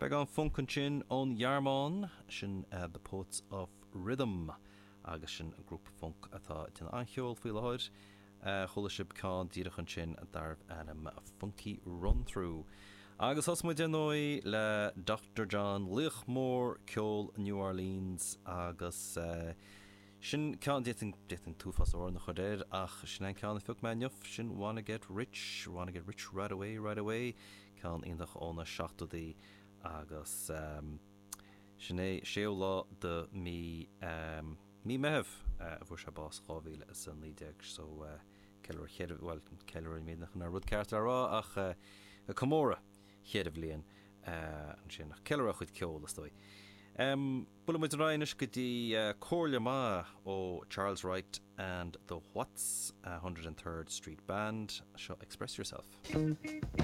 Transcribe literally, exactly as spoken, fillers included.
Beag an funcan sin ón Yarmán sin uh, The Poets of Rhythm agus sin a grúp funk atá tin ancheol faoi láir uh, chola sib cá díirichan sin a darb anam a funky run-through. Agus os mu denói le Doctor John Lichmore ceol New Orleans agus uh, sin cean déting déting túfas or na chodéir ach sin an cean fug mainneuf sin wanna get rich wanna get rich right away right away cean indach óna seachtadaí agus um, sin é séo lá de mí um, mí meheh uh, bhfuair se bás chábhíle san lídeag so uh, ceilr chéadh well ceilr mí nach na rud ceart ará ach uh, a comóra chéadh blion uh, an sin nach ceilr a chuid ceol is dói. Um, Bula muid rainis go dtí uh, Cóirle Ma ó Charles Wright and the What's uh, one hundred third Street Band. Seo, express yourself.